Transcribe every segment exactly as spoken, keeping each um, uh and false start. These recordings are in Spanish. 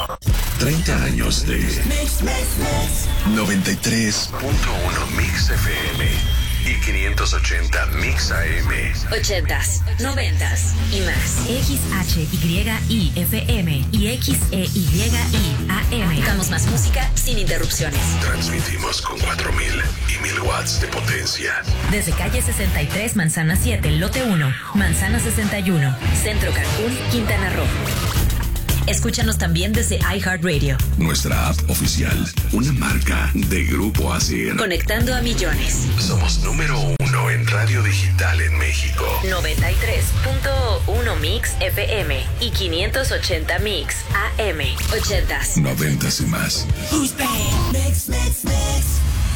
treinta años de Mix, Mix, Mix. noventa y tres punto uno Mix F M y quinientos ochenta Mix A M. ochentas, noventas y más. X H Y I F M y X E Y I A M. Damos más música sin interrupciones. Transmitimos con cuatro mil y mil watts de potencia. Desde calle sesenta y tres, Manzana siete, lote uno, Manzana sesenta y uno. Centro Cancún, Quintana Roo. Escúchanos también desde iHeartRadio. Nuestra app oficial, una marca de Grupo Asir. Conectando a millones. Somos número uno en radio digital en México. noventa y tres punto uno Mix F M y quinientos ochenta Mix A M. ochentas. Noventas y más. Mix, mix, mix.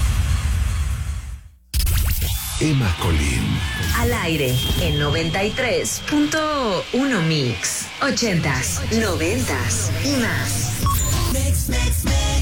Emma Colín. Al aire en noventa y tres punto uno Mix. ochentas, noventas y más. Mix, mix, mix.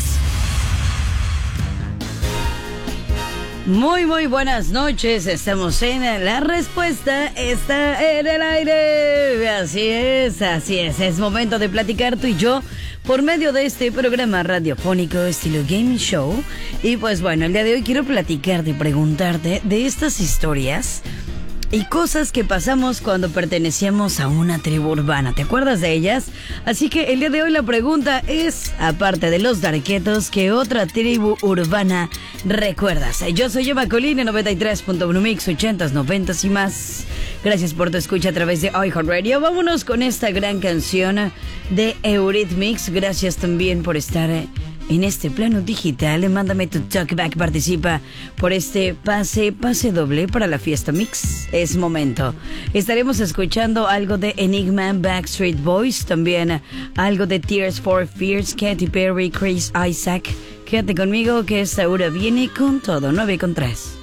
Muy, muy buenas noches. Estamos en La Respuesta está en el aire. Así es, así es. Es momento de platicar tú y yo por medio de este programa radiofónico estilo Game Show. Y pues bueno, el día de hoy quiero platicarte y preguntarte de estas historias y cosas que pasamos cuando pertenecíamos a una tribu urbana. ¿Te acuerdas de ellas? Así que el día de hoy la pregunta es, aparte de los darquetos, ¿qué otra tribu urbana recuerdas? Yo soy Eva Colín en noventa y tres punto uno Mix, ochentas, noventas y más. Gracias por tu escucha a través de iHeartRadio. Vámonos con esta gran canción de Eurythmics. Gracias también por estar en este plano digital. Mándame tu talkback, participa por este pase, pase doble para la fiesta Mix. Es momento. Estaremos escuchando algo de Enigma, Backstreet Boys, también algo de Tears for Fears, Katy Perry, Chris Isaac. Quédate conmigo que esta hora viene con todo. nueve con tres.